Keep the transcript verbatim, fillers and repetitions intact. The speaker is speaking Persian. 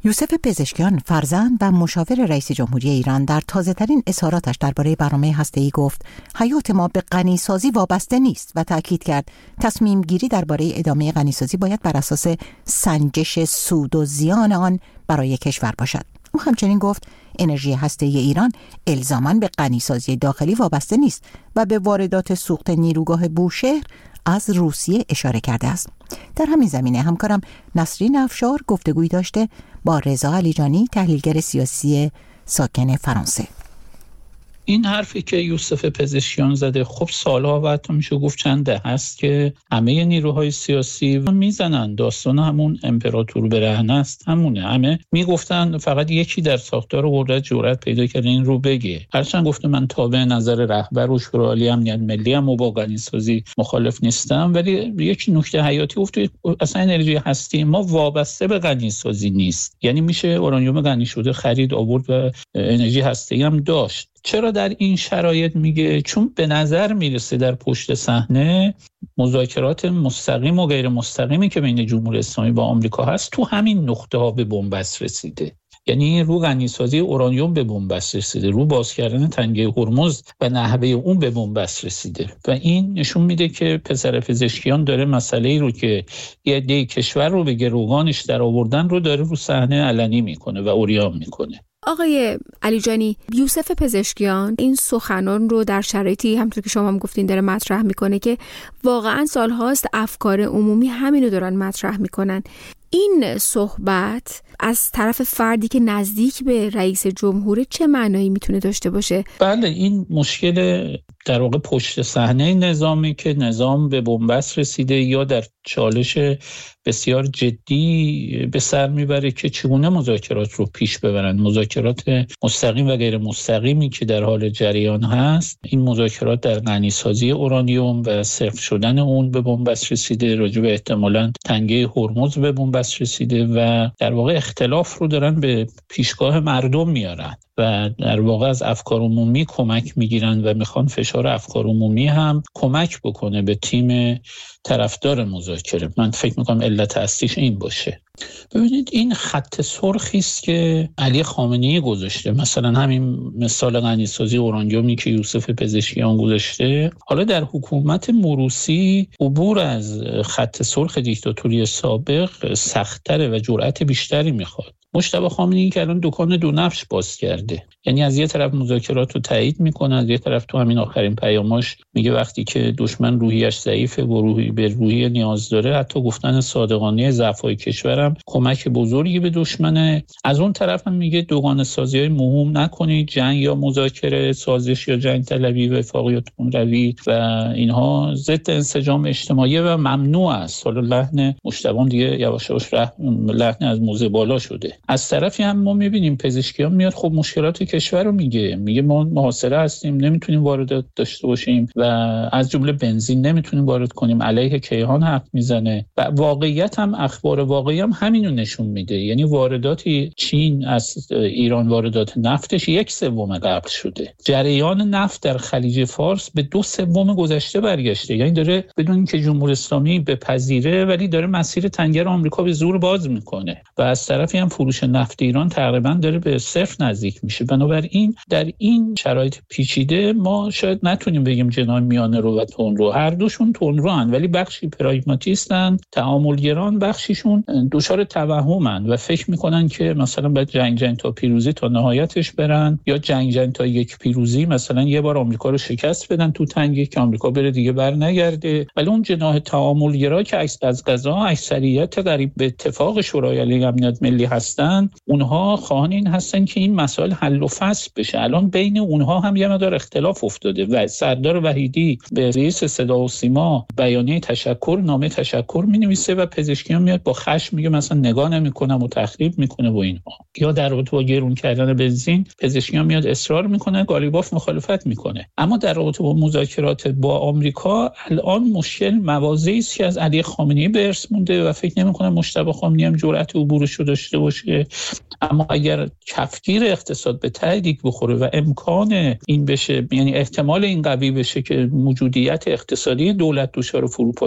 یوسف پزشکیان، فرزند و مشاور رئیس جمهوری ایران، در تازه‌ترین اظهاراتش درباره برنامه هسته‌ای گفت حیات ما به غنیسازی وابسته نیست و تاکید کرد تصمیم گیری درباره ادامه غنیسازی باید بر اساس سنجش سود و زیان آن برای کشور باشد. او همچنین گفت انرژی هسته‌ای ایران الزاماً به غنیسازی داخلی وابسته نیست و به واردات سوخت نیروگاه بوشهر از روسیه اشاره کرده است. در همین زمینه همکارم نسرین افشار گفتگویی داشته با رضا علیجانی، تحلیلگر سیاسی ساکن فرانسه. این حرفی که یوسف پزشکیان زده خب سالها و حتی میشه گفت چند دهه است که همه نیروهای سیاسی میزنن. داستان همون امپراتور برهنه است، همونه. همه میگفتن فقط یکی در ساختار قدرت جرأت پیدا کرده این رو بگه. هرچند گفته من تابع نظر رهبر و شورای عالی امنیت ملی ام و با غنیسازی مخالف نیستم، ولی یک نکته حیاتی گفته اصلا انرژی هستی ما وابسته به غنیسازی نیست. یعنی میشه اورانیوم غنی شده خرید، آورد و انرژی هسته‌ای هم داشت. چرا در این شرایط میگه؟ چون به نظر میرسه در پشت صحنه مذاکرات مستقیم و غیر مستقیمی که بین جمهوری اسلامی با آمریکا هست تو همین نقطه ها به بنبست رسیده. یعنی رو غنیسازی اورانیوم به بنبست رسیده، رو باز کردن تنگه هرمز و نحوه اون به بنبست رسیده و این نشون میده که پسر پزشکیان داره مسئله‌ای رو که یه عده کشور رو به گروگانش در آوردن رو داره رو صحنه علنی میکنه و عریان میکنه. آقای علیجانی، یوسف پزشکیان این سخنان رو در شرایطی همونطور که شما هم گفتین داره مطرح میکنه که واقعا سالهاست افکار عمومی همین رو دارن مطرح میکنن. این صحبت از طرف فردی که نزدیک به رئیس جمهور چه معنایی میتونه داشته باشه؟ بله، این مشکل در واقع پشت صحنه نظامی که نظام به بنبست رسیده یا در چالش بسیار جدی به سر میبره که چگونه مذاکرات رو پیش ببرن. مذاکرات مستقیم و غیر مستقیمی که در حال جریان هست، این مذاکرات در غنیسازی اورانیوم و صفر شدن اون به بنبست رسیده، راجع به احتمالاً تنگه هرمز به بنبست رسیده و در واقع اختلاف رو دارن به پیشگاه مردم میارن و در واقع از افکار عمومی کمک میگیرن و میخوان فشار افکار عمومی هم کمک بکنه به تیم طرفدار مذاکره. من فکر میکنم علت اصلیش این باشه. ببینید این خط سرخی است که علی خامنه‌ای گذاشته، مثلا همین مثال غنیسازی اورانیومی که یوسف پزشکیان گذاشته. حالا در حکومت موروثی عبور از خط سرخ دیکتاتوری سابق سخت‌تره و جرأت بیشتری میخواد. مجتبی خامنه‌ای که الان دکان دو نفش باز کرده، یعنی از یه طرف مذاکرات رو تایید میکنه، از یه طرف تو همین آخرین پیاماش میگه وقتی که دشمن روحیش ضعیفه و روحی به روحیه نیاز داره، حتی گفتن صادقانه ضعف‌های کشورم کمک بزرگی به دشمنه. از اون طرف هم میگه دوگانه سازی‌های موهوم نکنید، جنگ یا مذاکره، سازش یا جنگ طلبی، وفاق یا تندروی و اینها ضد انسجام اجتماعی و ممنوع است. حالا لحن مجتبی دیگه یواش یواش لحن از موزه بالا شده. از طرفی هم ما میبینیم پزشکیان میاد خب مشکلات کشور رو میگه، میگه ما محاصره هستیم، نمیتونیم واردات داشته باشیم و از جمله بنزین نمیتونیم وارد کنیم، علیه کیهان حرف میزنه و واقعیت هم اخبار واقعی هم همینو نشون میده. یعنی وارداتی چین از ایران واردات نفتش یک سوم قبل شده، جریان نفت در خلیج فارس به دو سوم گذشته برگشته، یعنی داره بدون اینکه جمهوری اسلامی بپذیره ولی داره مسیر تنگه آمریکا به زور باز میکنه و از طرفی هم فروش نفت ایران تقریبا داره به صفر نزدیک میشه. بنابراین در این شرایط پیچیده ما شاید نتونیم بگیم جناح میانه رو و تندرو، هر دوشون تندرو هن ولی بخشی پراگماتیستن، تعاملگران، بخشیشون دچار توهمن و فکر میکنن که مثلا باید جنگ جنگ تا پیروزی تا نهایتش برن یا جنگ جنگ تا یک پیروزی، مثلا یه بار آمریکا رو شکست بدن تو تنگه که آمریکا بره دیگه بر نگرده. ولی اون جناح تعاملگرا که از قضا اکثریت قریب به اتفاق شورای عالی امنیت ملی هستن، اونها خواهان این هستن که این مسائل حل و فصل بشه. الان بین اونها هم یه مقدار اختلاف افتاده و سردار وحیدی به رئیس صدا و سیما بیانیه تشکر، نامه تشکر می‌نویسه و پزشکیان میاد با خشم میگه مثلا نگاه نمی‌کنم و تخریب میکنه و اینها. یا در رابطه با گرون کردن بنزین پزشکیان میاد اصرار میکنه، گالیباف مخالفت میکنه. اما در رابطه با مذاکرات با آمریکا الان مشکل مواضعی است که از علی خامنه‌ای به ارث مونده و فکر نمی‌کنم مجتبی خامنه‌ای هم جرأت عبورش رو داشته باشه. اما اگر کفگیر اقتصاد به تهدید بخوره و امکان این بشه، یعنی احتمال این قوی بشه که موجودیت اقتصادی دولت دچار فروپاشی